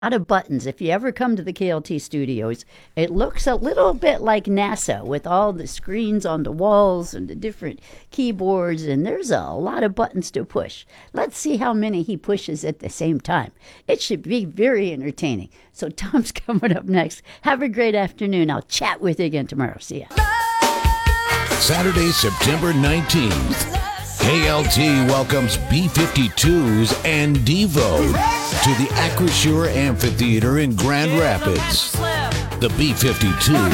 Lot of buttons. If you ever come to the KLT studios, it looks a little bit like NASA with all the screens on the walls and the different keyboards, and there's a lot of buttons to push. Let's see how many he pushes at the same time. It should be very entertaining. So Tom's coming up next. Have a great afternoon. I'll chat with you again tomorrow. See ya. Saturday, September 19th. KLT welcomes B-52s and Devo to the Acrisure Amphitheater in Grand Rapids. The B-52